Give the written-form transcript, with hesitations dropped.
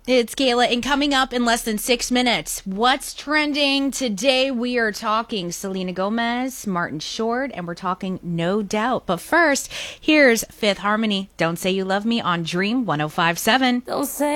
It's Kayla, and coming up in less than 6 minutes, what's trending today? We are talking Selena Gomez, Martin Short, and we're talking No Doubt. But first, here's Fifth Harmony, Don't Say You Love Me on Dream 105.7. Don't say